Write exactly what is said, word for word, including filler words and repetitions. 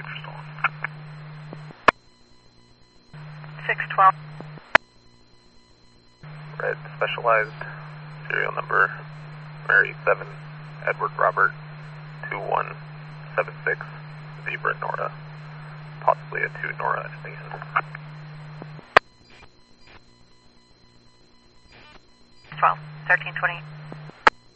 flight for stolen. six twelve. Red, specialized, serial number, Mary seven, Edward Robert, two one seven six, Zebra Nora, possibly a two Nora at the end. twelve, thirteen twenty.